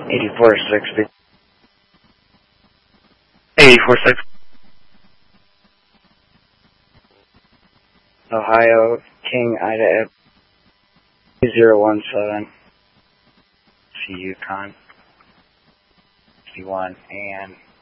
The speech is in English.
8460. 8460. Ohio, King Ida 017. See Yukon. 61 and